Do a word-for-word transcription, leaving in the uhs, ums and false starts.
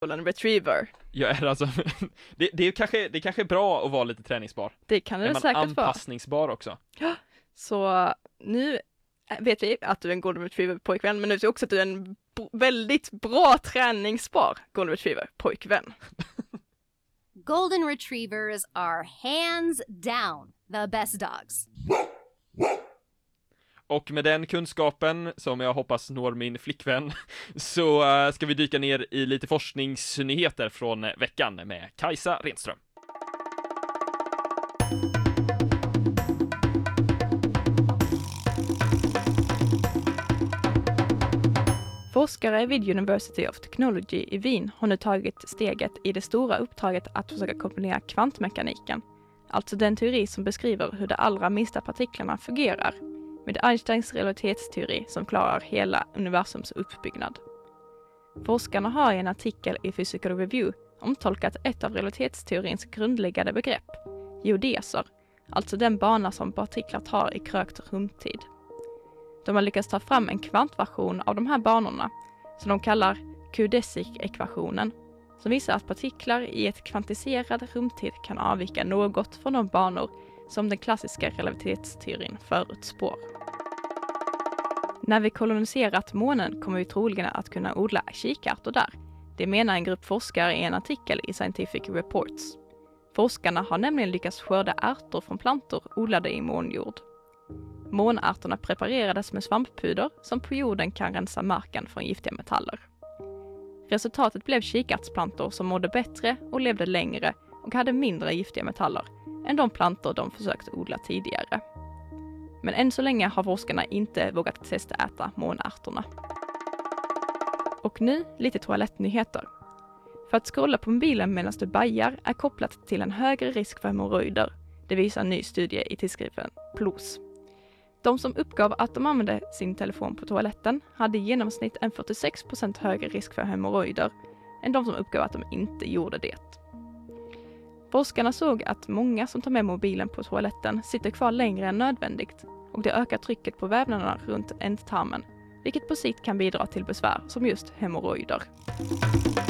golden retriever. Jag är alltså det, det är kanske det är kanske bra att vara lite träningsbar. Det kan det är man säkert vara. Anpassningsbar också. Ja. Så nu vet vi att du är en golden retriever pojkvän, men nu vet vi också att du är en b- väldigt bra träningsbar golden retriever pojkvän. Golden retrievers are hands down the best dogs. Och med den kunskapen som jag hoppas når min flickvän så uh, ska vi dyka ner i lite forskningsnyheter från veckan med Kajsa Renström. Forskare vid University of Technology i Wien har nu tagit steget i det stora uppdraget att försöka kombinera kvantmekaniken, alltså den teori som beskriver hur de allra minsta partiklarna fungerar, med Einsteins relativitetsteori som klarar hela universums uppbyggnad. Forskarna har i en artikel i Physical Review omtolkat ett av relativitetsteorins grundläggande begrepp, geodeser, alltså den bana som partiklar tar i krökt rumtid. De har lyckats ta fram en kvantversion av de här banorna, som de kallar geodesic-ekvationen, som visar att partiklar i ett kvantiserad rumtid kan avvika något från de banor som den klassiska relativitetsteorin förutspår. När vi koloniserat månen kommer vi troligen att kunna odla kikärtor där. Det menar en grupp forskare i en artikel i Scientific Reports. Forskarna har nämligen lyckats skörda ärtor från plantor odlade i månjord. Månärtorna preparerades med svamppuder som på jorden kan rensa marken från giftiga metaller. Resultatet blev kikärtsplantor som mådde bättre och levde längre och hade mindre giftiga metaller än de plantor de försökt odla tidigare. Men än så länge har forskarna inte vågat testa äta månärtorna. Och nu lite toalettnyheter. För att scrolla på mobilen medan du bajar är kopplat till en högre risk för hemorrojder. Det visar en ny studie i tidskriften P L O S. De som uppgav att de använde sin telefon på toaletten hade i genomsnitt en fyrtiosex procent högre risk för hemorrojder än de som uppgav att de inte gjorde det. Forskarna såg att många som tar med mobilen på toaletten sitter kvar längre än nödvändigt och det ökar trycket på vävnaderna runt ändtarmen, vilket på sikt kan bidra till besvär som just hemorrojder.